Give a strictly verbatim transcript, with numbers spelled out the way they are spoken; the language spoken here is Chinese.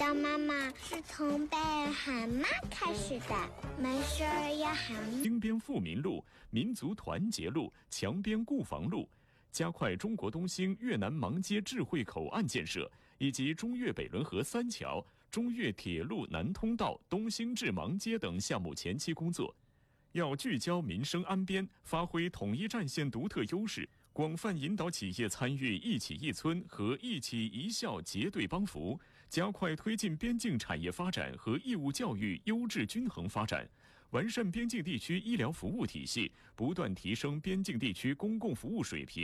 当妈妈是从被喊妈开始的，没事要喊。 京边富民路、民族团结路、墙边顾房路，加快中国东兴越南芒街智慧口岸建设，以及中越北仑河三桥、中越铁路南通道东兴至芒街等项目前期工作。要聚焦民生安边，发挥统一战线独特优势，广泛引导企业参与一企一村和一企一校结对帮扶，加快推进边境产业发展和义务教育优质均衡发展，完善边境地区医疗服务体系，不断提升边境地区公共服务水平。